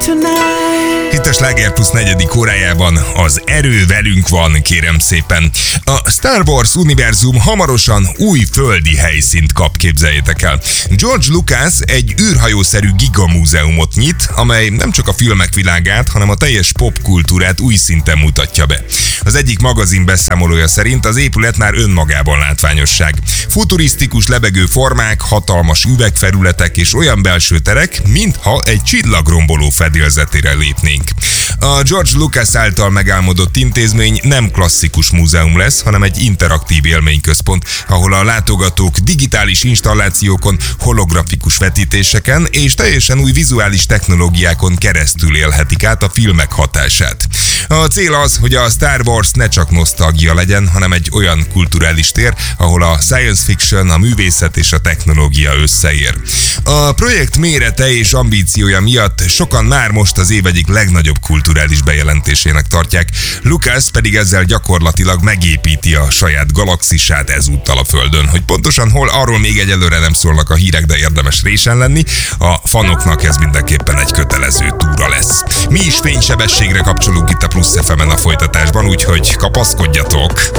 Itt a Sláger Plus 4. órájában az erő velünk van, kérem szépen. A Star Wars univerzum hamarosan új földi helyszínt kap, képzeljétek el. George Lucas egy űrhajószerű gigamúzeumot nyit, amely nem csak a filmek világát, hanem a teljes popkultúrát új szinten mutatja be. Az egyik magazin beszámolója szerint az épület már önmagában látványosság. Futurisztikus lebegő formák, hatalmas üvegfelületek és olyan belső terek, mintha egy csillagromboló fedélzetére lépnénk. A George Lucas által megálmodott intézmény nem klasszikus múzeum lesz, hanem egy interaktív élményközpont, ahol a látogatók digitális installációkon, holografikus vetítéseken és teljesen új vizuális technológiákon keresztül élhetik át a filmek hatását. A cél az, hogy a Star Wars ne csak nosztalgia legyen, hanem egy olyan kulturális tér, ahol a science fiction, a művészet és a technológia összeér. A projekt mérete és ambíciója miatt sokan már most az év egyik legnagyobb kulturális bejelentésének tartják, Lucas pedig ezzel gyakorlatilag megépíti a saját galaxisát ezúttal a Földön. Hogy pontosan hol, arról még egyelőre nem szólnak a hírek, de érdemes résen lenni. A fanoknak ez mindenképpen egy kötelező túra lesz. Mi is fénysebességre kapcsolunk itt a Plusz FM-en a folytatásban, úgyhogy kapaszkodjatok!